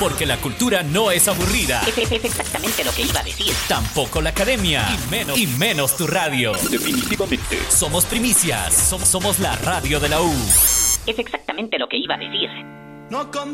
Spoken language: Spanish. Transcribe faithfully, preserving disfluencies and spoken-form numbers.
Porque la cultura no es aburrida. Es, es, es exactamente lo que iba a decir. Tampoco la academia. Y menos, y menos tu radio. Definitivamente. Somos primicias. Somos, somos la radio de la U. Es exactamente lo que iba a decir. No